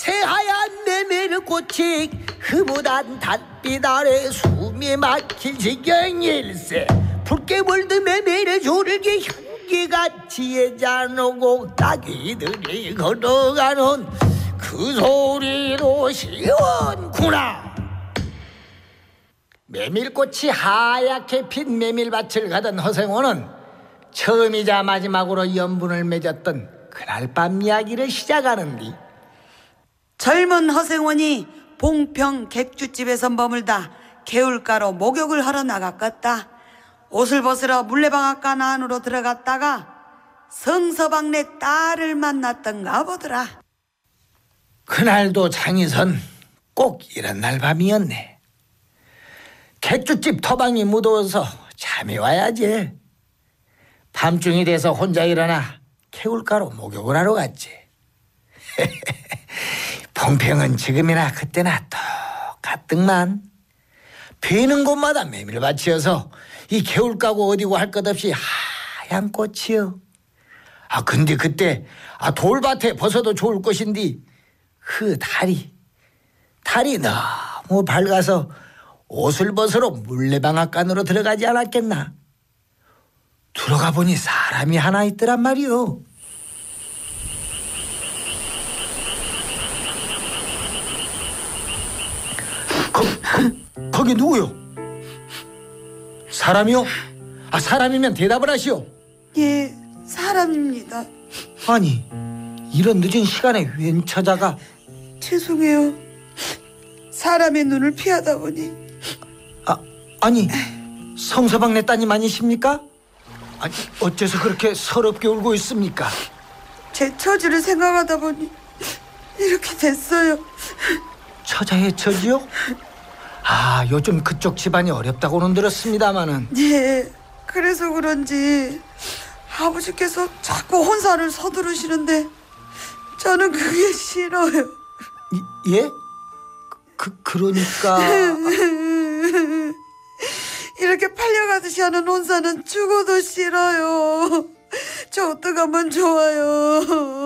새하얀 메밀꽃이 흐뭇한 달빛 아래 숨이 막힐 지경일세. 붉게 물든 메밀의 줄기 향기같이 애잔하고 아기들이 걸어가는 그 소리도 시원구나. 메밀꽃이 하얗게 핀 메밀밭을 가던 허생호는 처음이자 마지막으로 연분을 맺었던 그날 밤 이야기를 시작하는디. 젊은 허생원이 봉평 객주집에서 머물다 개울가로 목욕을 하러 나갔겠다. 옷을 벗으러 물레방앗간 안으로 들어갔다가 성서방네 딸을 만났던가 보더라. 그날도 장이선 꼭 이런 날 밤이었네. 객주집 터방이 무더워서 잠이 와야지. 밤중이 돼서 혼자 일어나 개울가로 목욕을 하러 갔지. 봉평은 지금이나 그때나 똑같더만. 비는 곳마다 메밀밭이어서 이 개울가고 어디고 할 것 없이 하얀 꽃이요. 근데 그때 돌밭에 벗어도 좋을 것인데 그 달이 너무 밝아서 옷을 벗으러 물레방앗간으로 들어가지 않았겠나. 들어가 보니 사람이 하나 있더란 말이오. 거기 누구요? 사람이요? 사람이면 대답을 하시오. 예, 사람입니다. 아니, 이런 늦은 시간에 웬 처자가? 죄송해요. 사람의 눈을 피하다 보니. 아니, 성서방네 따님 아니십니까? 아니, 어째서 그렇게 서럽게 울고 있습니까? 제 처지를 생각하다 보니 이렇게 됐어요. 처자의 처지요? 요즘 그쪽 집안이 어렵다고는 들었습니다마는. 예, 그래서 그런지 아버지께서 자꾸 혼사를 서두르시는데 저는 그게 싫어요. 예? 그러니까 이렇게 팔려가듯이 하는 혼사는 죽어도 싫어요. 저 어떡하면 좋아요.